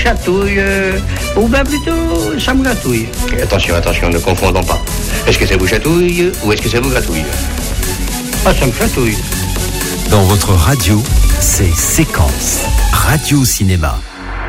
Chatouille, ou bien plutôt, ça me gratouille. Attention, ne confondons pas. Est-ce que ça vous chatouille ou est-ce que ça vous gratouille? Ah, ça me chatouille. Dans votre radio, c'est Séquence Radio Cinéma.